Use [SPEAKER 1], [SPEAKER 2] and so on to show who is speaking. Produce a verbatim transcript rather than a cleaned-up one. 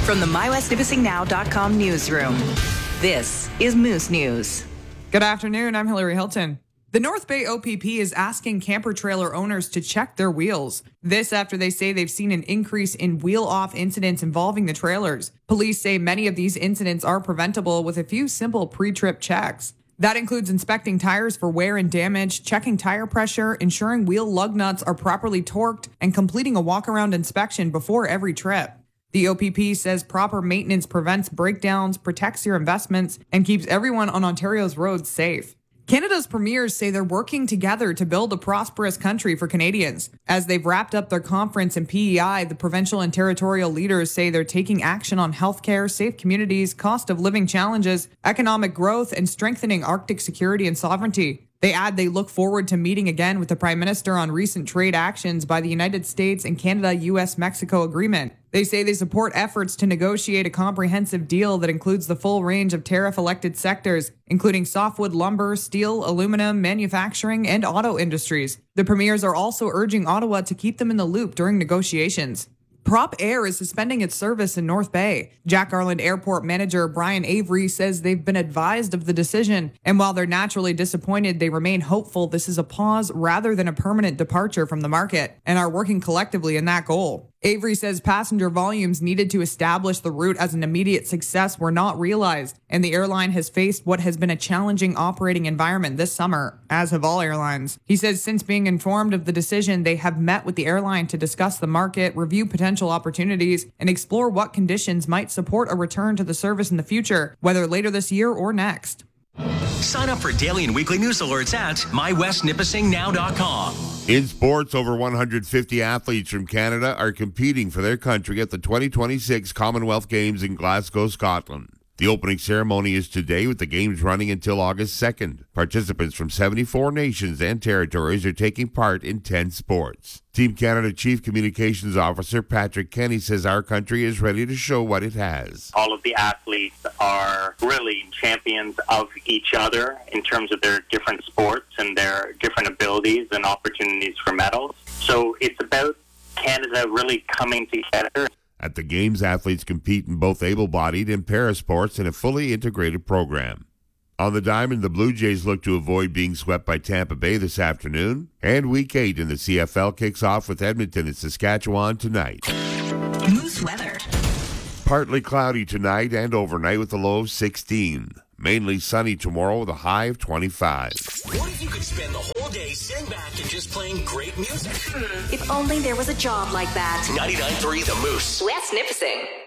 [SPEAKER 1] From the My West Nipissing Now dot com newsroom, this is Moose News.
[SPEAKER 2] Good afternoon, I'm Hillary Hilton. The North Bay O P P is asking camper trailer owners to check their wheels. This after they say they've seen an increase in wheel-off incidents involving the trailers. Police say many of these incidents are preventable with a few simple pre-trip checks. That includes inspecting tires for wear and damage, checking tire pressure, ensuring wheel lug nuts are properly torqued, and completing a walk-around inspection before every trip. The O P P says proper maintenance prevents breakdowns, protects your investments, and keeps everyone on Ontario's roads safe. Canada's premiers say they're working together to build a prosperous country for Canadians. As they've wrapped up their conference in P E I, the provincial and territorial leaders say they're taking action on healthcare, safe communities, cost of living challenges, economic growth, and strengthening Arctic security and sovereignty. They add they look forward to meeting again with the Prime Minister on recent trade actions by the United States and Canada-U S Mexico agreement. They say they support efforts to negotiate a comprehensive deal that includes the full range of tariff-elected sectors, including softwood lumber, steel, aluminum, manufacturing, and auto industries. The premiers are also urging Ottawa to keep them in the loop during negotiations. Prop Air is suspending its service in North Bay. Jack Garland Airport manager Brian Avery says they've been advised of the decision, and while they're naturally disappointed, they remain hopeful this is a pause rather than a permanent departure from the market, and are working collectively in that goal. Avery says passenger volumes needed to establish the route as an immediate success were not realized, and the airline has faced what has been a challenging operating environment this summer, as have all airlines. He says since being informed of the decision, they have met with the airline to discuss the market, review potential opportunities, and explore what conditions might support a return to the service in the future, whether later this year or next.
[SPEAKER 3] Sign up for daily and weekly news alerts at my west nipissing now dot com.
[SPEAKER 4] In sports, over one hundred fifty athletes from Canada are competing for their country at the twenty twenty-six Commonwealth Games in Glasgow, Scotland. The opening ceremony is today, with the games running until August second. Participants from seventy-four nations and territories are taking part in ten sports. Team Canada Chief Communications Officer Patrick Kenny says our country is ready to show what it has.
[SPEAKER 5] All of the athletes are really champions of each other in terms of their different sports and their different abilities and opportunities for medals. So it's about Canada really coming together.
[SPEAKER 4] At the Games, athletes compete in both able-bodied and parasports in a fully integrated program. On the diamond, the Blue Jays look to avoid being swept by Tampa Bay this afternoon, and Week eight in the C F L kicks off with Edmonton and Saskatchewan tonight.
[SPEAKER 1] Moose weather.
[SPEAKER 4] Partly cloudy tonight and overnight with a low of sixteen. Mainly sunny tomorrow with a high of twenty-five.
[SPEAKER 3] What if you could spend the whole day sitting back and just playing great music?
[SPEAKER 1] If only there was a job like that.
[SPEAKER 3] ninety-nine point three The Moose.
[SPEAKER 1] West Nipissing.